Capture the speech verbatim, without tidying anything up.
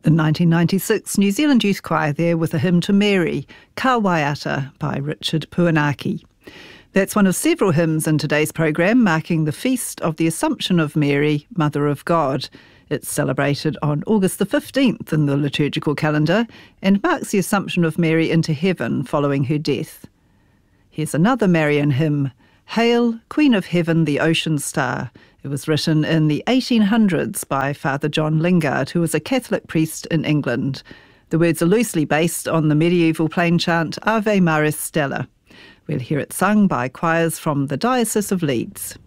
The nineteen ninety-six New Zealand Youth Choir there with a hymn to Mary, Ka Waiata by Richard Puanaki. That's one of several hymns in today's programme marking the feast of the Assumption of Mary, Mother of God. It's celebrated on August the fifteenth in the liturgical calendar and marks the Assumption of Mary into heaven following her death. Here's another Marian hymn, Hail, Queen of Heaven, the Ocean Star. It was written in the eighteen hundreds by Father John Lingard, who was a Catholic priest in England. The words are loosely based on the medieval plain chant Ave Maris Stella. We'll hear it sung by choirs from the Diocese of Leeds.